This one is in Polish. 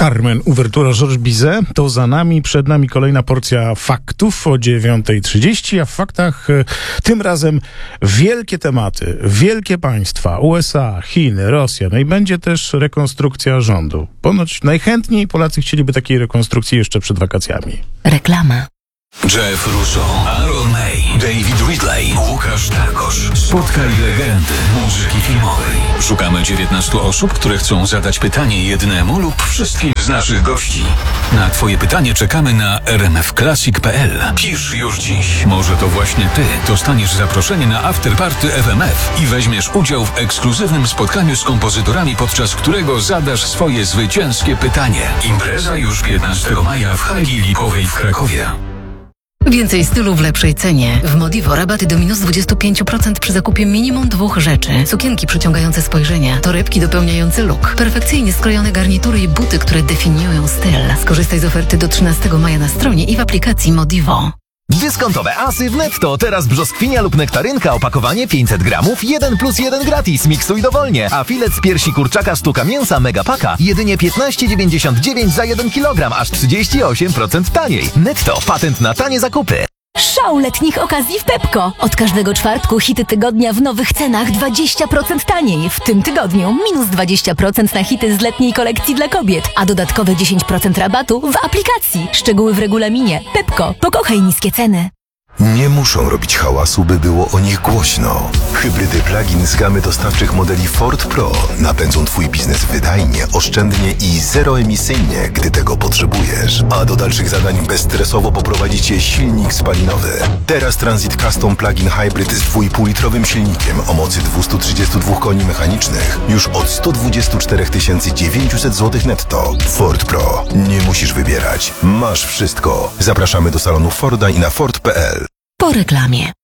Carmen, uwertura Georges Bizet, to za nami, przed nami kolejna porcja faktów o 9:30, a w faktach tym razem wielkie tematy, wielkie państwa, USA, Chiny, Rosja, no i będzie też rekonstrukcja rządu. Ponoć najchętniej Polacy chcieliby takiej rekonstrukcji jeszcze przed wakacjami. Reklama. Jeff Russo, Aaron May, David Ridley, Łukasz Targosz. Spotkaj legendy muzyki filmowej. Szukamy 19 osób, które chcą zadać pytanie jednemu lub wszystkim z naszych gości. Na Twoje pytanie czekamy na rmfclassic.pl. Pisz już dziś. Może to właśnie Ty dostaniesz zaproszenie na afterparty FMF i weźmiesz udział w ekskluzywnym spotkaniu z kompozytorami, podczas którego zadasz swoje zwycięskie pytanie. Impreza już 15 maja w hali Lipowej w Krakowie. Więcej stylu w lepszej cenie. W Modivo rabaty do minus 25% przy zakupie minimum 2 rzeczy. Sukienki przyciągające spojrzenia, torebki dopełniające look, perfekcyjnie skrojone garnitury i buty, które definiują styl. Skorzystaj z oferty do 13 maja na stronie i w aplikacji Modivo. Dyskontowe asy w Netto. Teraz brzoskwinia lub nektarynka, opakowanie 500 gramów, 1 + 1 gratis. Miksuj dowolnie. A filet z piersi kurczaka sztuka mięsa Megapaka jedynie 15,99 za 1 kg, aż 38% taniej. Netto. Patent na tanie zakupy. Szał letnich okazji w Pepco. Od każdego czwartku hity tygodnia w nowych cenach 20% taniej. W tym tygodniu minus 20% na hity z letniej kolekcji dla kobiet, a dodatkowe 10% rabatu w aplikacji. Szczegóły w regulaminie. Pepco. Pokochaj niskie ceny. Nie muszą robić hałasu, by było o nich głośno. Hybrydy plug-in z gamy dostawczych modeli Ford Pro napędzą Twój biznes wydajnie, oszczędnie i zeroemisyjnie, gdy tego potrzebujesz. A do dalszych zadań bezstresowo poprowadzi Cię silnik spalinowy. Teraz Transit Custom Plug-in Hybrid z 2,5-litrowym silnikiem o mocy 232 koni mechanicznych już od 124 900 zł netto. Ford Pro. Nie musisz wybierać. Masz wszystko. Zapraszamy do salonu Forda i na Ford.pl. Po reklamie.